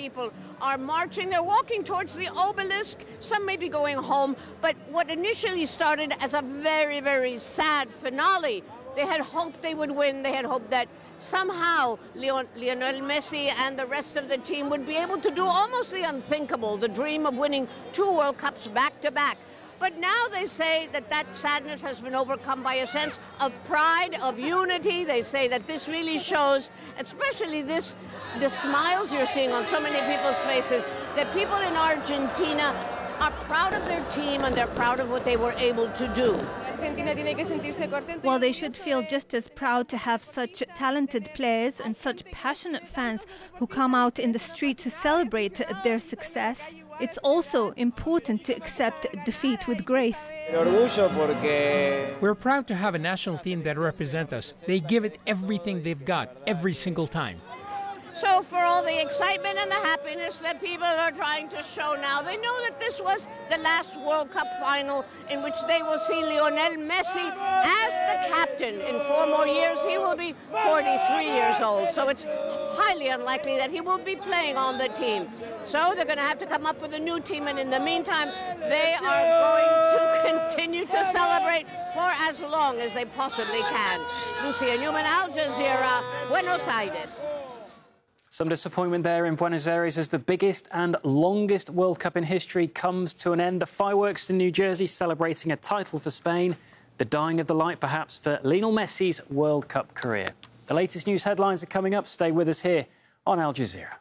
people are marching. They're walking towards the obelisk. Some may be going home. But what initially started as a very, very sad finale, they had hoped they would win. They had hoped that somehow Lionel Messi and the rest of the team would be able to do almost the unthinkable, the dream of winning 2 World Cups back-to-back. But now they say that that sadness has been overcome by a sense of pride, of unity. They say that this really shows, especially the smiles you're seeing on so many people's faces, that people in Argentina are proud of their team and they're proud of what they were able to do. Well, they should feel just as proud to have such talented players and such passionate fans who come out in the street to celebrate their success. It's also important to accept defeat with grace. We're proud to have a national team that represents us. They give it everything they've got, every single time. So for all the excitement and the happiness that people are trying to show now, they know that this was the last World Cup final in which they will see Lionel Messi as the captain. In 4 more years, he will be 43 years old. So it's highly unlikely that he will be playing on the team. So they're going to have to come up with a new team. And in the meantime, they are going to continue to celebrate for as long as they possibly can. Lucia Newman, Al Jazeera, Buenos Aires. Some disappointment there in Buenos Aires as the biggest and longest World Cup in history comes to an end. The fireworks in New Jersey celebrating a title for Spain. The dying of the light, perhaps, for Lionel Messi's World Cup career. The latest news headlines are coming up. Stay with us here on Al Jazeera.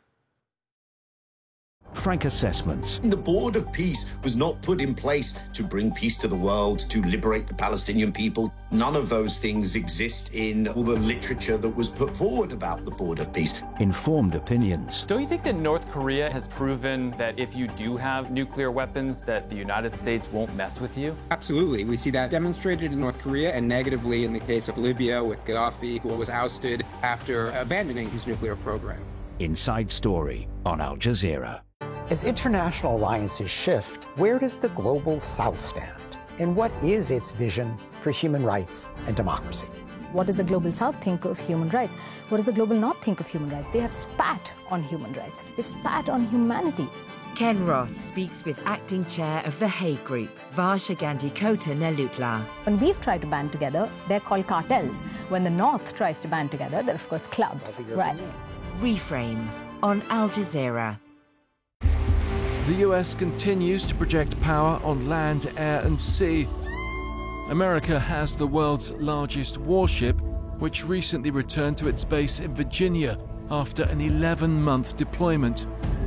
Frank assessments. The Board of Peace was not put in place to bring peace to the world, to liberate the Palestinian people. None of those things exist in all the literature that was put forward about the Board of Peace. Informed opinions. Don't you think that North Korea has proven that if you do have nuclear weapons, that the United States won't mess with you? Absolutely. We see that demonstrated in North Korea and negatively in the case of Libya with Gaddafi, who was ousted after abandoning his nuclear program. Inside Story on Al Jazeera. As international alliances shift, where does the global South stand? And what is its vision for human rights and democracy? What does the global South think of human rights? What does the global North think of human rights? They have spat on human rights. They've spat on humanity. Ken Roth speaks with acting chair of the Hague Group, Varsha Gandhi Kota Nelutla. When we've tried to band together, they're called cartels. When the North tries to band together, they're of course clubs, right? Reframe on Al Jazeera. The US continues to project power on land, air and sea. America has the world's largest warship, which recently returned to its base in Virginia after an 11-month deployment.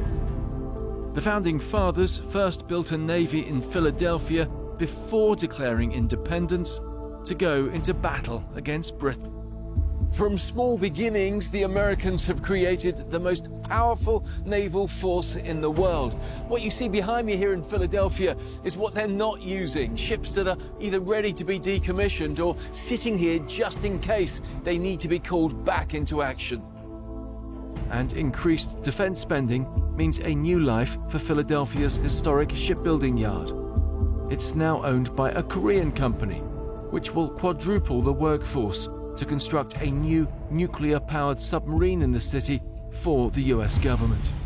The Founding Fathers first built a navy in Philadelphia before declaring independence to go into battle against Britain. From small beginnings, the Americans have created the most powerful naval force in the world. What you see behind me here in Philadelphia is what they're not using. Ships that are either ready to be decommissioned or sitting here just in case they need to be called back into action. And increased defense spending means a new life for Philadelphia's historic shipbuilding yard. It's now owned by a Korean company, which will quadruple the workforce to construct a new nuclear-powered submarine in the city for the US government.